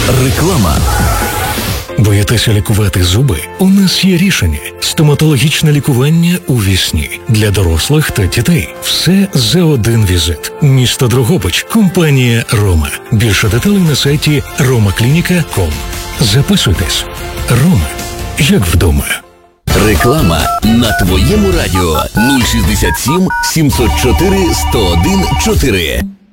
Реклама. Боїтеся лікувати зуби? У нас є рішення. Стоматологічне лікування у Вісні. Для дорослих та дітей. Все за один візит. Місто Дрогобич. Компанія «Рома». Більше деталей на сайті romaclinica.com. Записуйтесь. «Рома». Як вдома. Реклама на твоєму радіо 067 704 101 4.